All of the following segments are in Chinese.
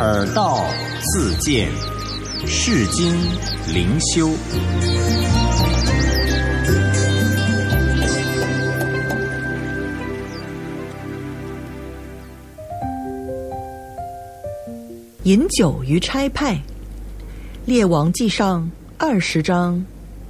耳道自见，世经灵修。 饮酒于差派，列王纪上20章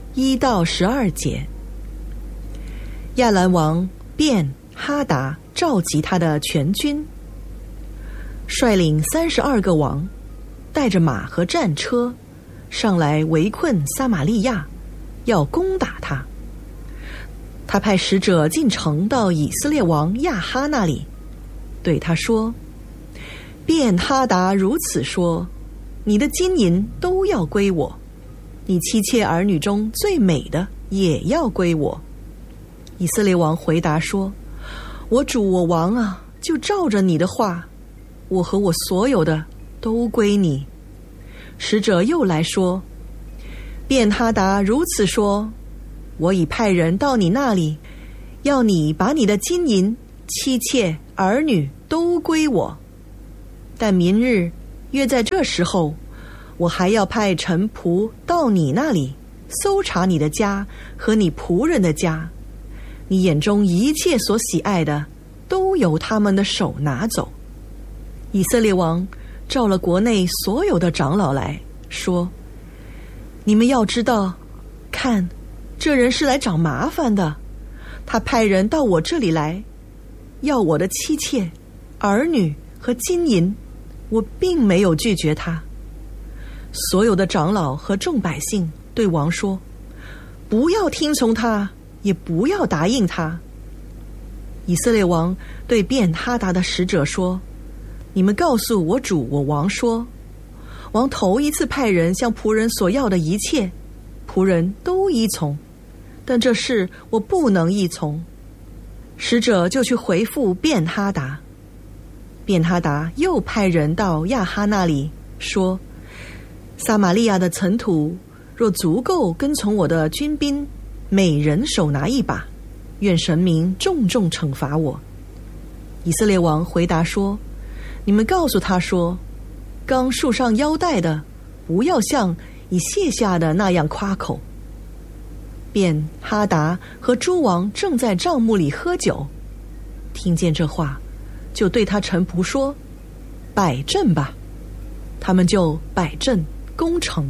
1到12节。亚兰王便哈达召集他的全军，率领32个王，带着马和战车，上来围困撒玛利亚，要攻打他。他派使者进城到以色列王亚哈那里，对他说：便哈达如此说，你的金银都要归我，你妻妾儿女中最美的也要归我。以色列王回答说：我主我王啊，就照着你的话，我和我所有的都归你。使者又来说：便哈达如此说，我已派人到你那里，要你把你的金银、妻妾、儿女都归我。但明日约在这时候，我还要派臣仆到你那里，搜查你的家和你仆人的家，你眼中一切所喜爱的，都由他们的手拿走。以色列王召了国内所有的长老来说：你们要知道，看，这人是来找麻烦的，他派人到我这里来，要我的妻妾、儿女和金银，我并没有拒绝他。所有的长老和众百姓对王说：不要听从他，也不要答应他。以色列王对便哈达的使者说：你们告诉我主我王说，王头一次派人向仆人所要的一切，仆人都依从，但这事我不能依从。使者就去回复便哈达。便哈达又派人到亚哈那里说：撒玛利亚的尘土若足够跟从我的军兵，每人手拿一把，愿神明重重惩罚我。以色列王回答说：你们告诉他说，刚束上腰带的，不要像已卸下的那样夸口。便哈达和诸王正在帐幕里喝酒，听见这话，就对他臣仆说：摆阵吧。他们就摆阵攻城。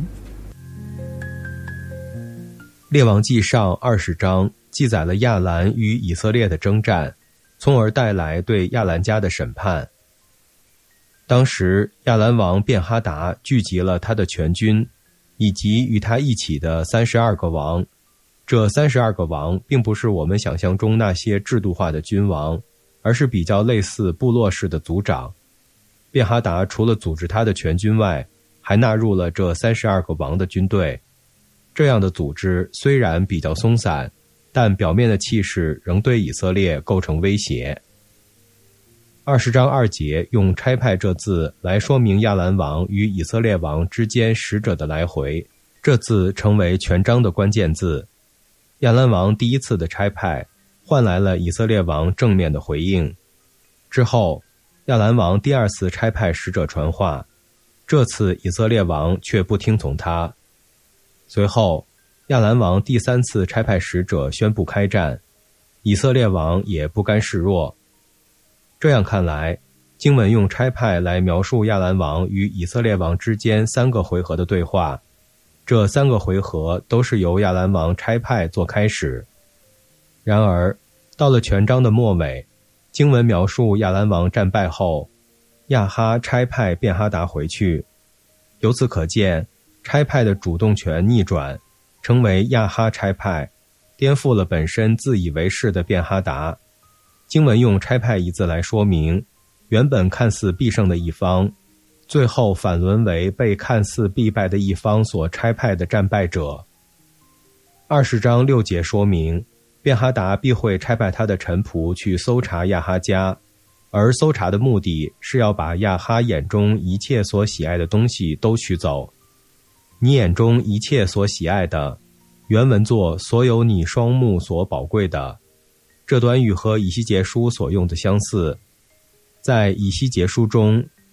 列王纪上20章记载了亚兰与以色列的征战，从而带来对亚兰家的审判。当时亚兰王便哈达聚集了他的全军，以及与他一起的32个王。这32个王并不是我们想象中那些制度化的君王，而是比较类似部落式的族长。便哈达除了组织他的全军外，还纳入了这32个王的军队。这样的组织虽然比较松散，但表面的气势仍对以色列构成威胁。20章2节用差派这字来说明亚兰王与以色列王之间使者的来回，这字成为全章的关键字。亚兰王第一次的差派换来了以色列王正面的回应。之后，亚兰王第二次差派使者传话，这次以色列王却不听从他。随后，亚兰王第三次差派使者宣布开战，以色列王也不甘示弱。这样看来，经文用差派来描述亚兰王与以色列王之间3个回合的对话，这3个回合都是由亚兰王差派做开始。然而，到了全章的末尾，经文描述亚兰王战败后，亚哈差派便哈达回去。由此可见，差派的主动权逆转，成为亚哈差派，颠覆了本身自以为是的便哈达。经文用差派一字来说明，原本看似必胜的一方，最后反沦为被看似必败的一方所差派的战败者。20章6节说明，便哈达必会差派他的臣仆去搜查亚哈家，而搜查的目的是要把亚哈眼中一切所喜爱的东西都取走。你眼中一切所喜爱的，原文作所有你双目所宝贵的。这短语和以西结书所用的相似。在以西结书中，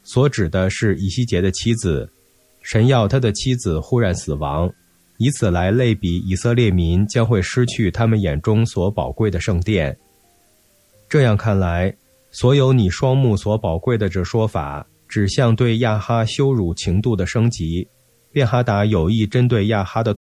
所指的是以西结的妻子，神要他的妻子忽然死亡，以此来类比以色列民将会失去他们眼中所宝贵的圣殿。这样看来，所有你双目所宝贵的这说法，指向对亚哈羞辱情度的升级。便哈达有意针对亚哈的